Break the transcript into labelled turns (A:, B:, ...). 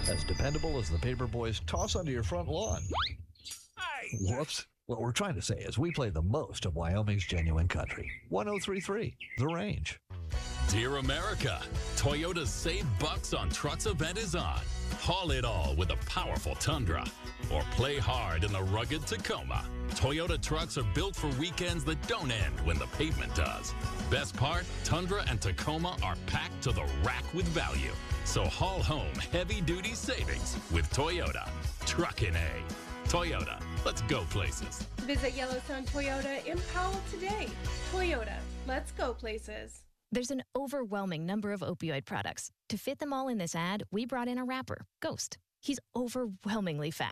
A: As dependable as the paper boys toss onto your front lawn. Whoops. What we're trying to say is we play the most of Wyoming's genuine country. 1033, The Range.
B: Dear America, Toyota's Save Bucks on Trucks event is on. Haul it all with a powerful Tundra. Or play hard in the rugged Tacoma. Toyota trucks are built for weekends that don't end when the pavement does. Best part, Tundra and Tacoma are packed to the rack with value. So haul home heavy-duty savings with Toyota. Truckin' A. Toyota, let's go places.
C: Visit Yellowstone Toyota in Powell today. Toyota, let's go places.
D: There's an overwhelming number of opioid products. To fit them all in this ad, we brought in a rapper, Ghost. He's overwhelmingly fast.